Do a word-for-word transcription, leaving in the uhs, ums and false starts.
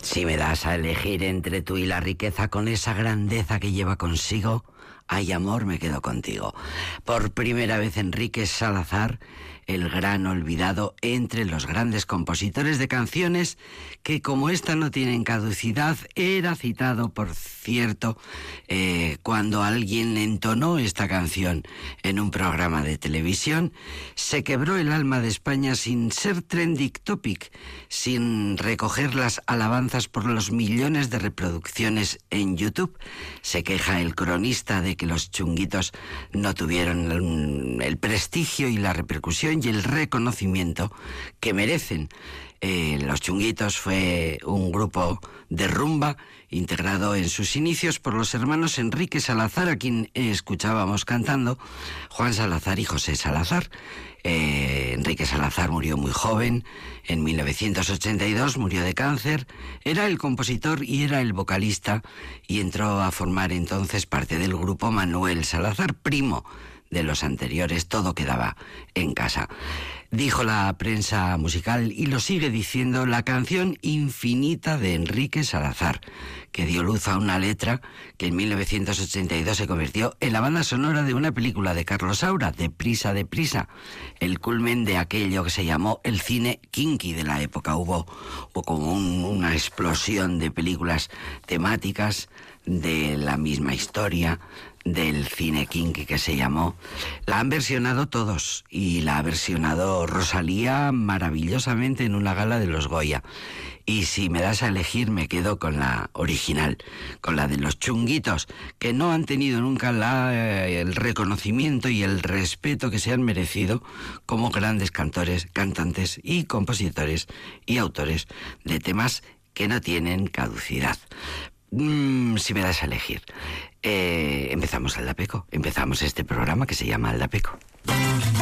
Si me das a elegir entre tú y la riqueza con esa grandeza que lleva consigo, ay amor, me quedo contigo. Por primera vez Enrique Salazar, el gran olvidado entre los grandes compositores de canciones que, como esta no tienen caducidad, era citado, por cierto, eh, cuando alguien entonó esta canción en un programa de televisión. Se quebró el alma de España sin ser trending topic, sin recoger las alabanzas por los millones de reproducciones en YouTube. Se queja el cronista de que los Chunguitos no tuvieron el prestigio y la repercusión y el reconocimiento que merecen. Eh, los Chunguitos fue un grupo de rumba integrado en sus inicios por los hermanos Enrique Salazar, a quien escuchábamos cantando, Juan Salazar y José Salazar. Eh, Enrique Salazar murió muy joven, en mil novecientos ochenta y dos murió de cáncer. Era el compositor y era el vocalista, y entró a formar entonces parte del grupo Manuel Salazar, primo de los anteriores. Todo quedaba en casa. Dijo la prensa musical, y lo sigue diciendo, la canción Infinita de Enrique Salazar, que dio luz a una letra que en mil novecientos ochenta y dos se convirtió en la banda sonora de una película de Carlos Saura, Deprisa, deprisa, el culmen de aquello que se llamó el cine kinky de la época. Hubo, hubo como un, una explosión de películas temáticas de la misma historia del cine kinky que se llamó. La han versionado todos, y la ha versionado Rosalía maravillosamente en una gala de los Goya. Y si me das a elegir, me quedo con la original, con la de los Chunguitos, que no han tenido nunca la, eh, el reconocimiento y el respeto que se han merecido como grandes cantores, cantantes y compositores y autores de temas que no tienen caducidad. Mm, si me das a elegir, eh, empezamos Aldapeco, empezamos este programa que se llama Aldapeco.